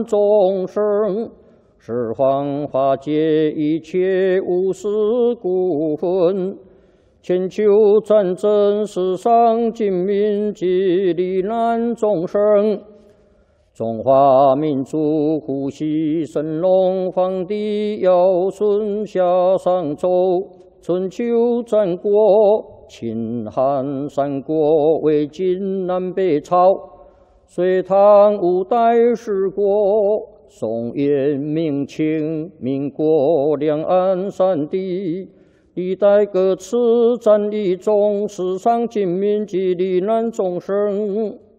众生，十方化解一切无私故分。千秋战争，世上尽民及罹难众生。中华民族呼吸神龙，皇帝尧舜夏商周，春秋战国，秦汉三国，魏晋南北朝，隋唐五代十国，宋元明清，民国两岸三地，历代各次战役中，世上尽民及罹难众生。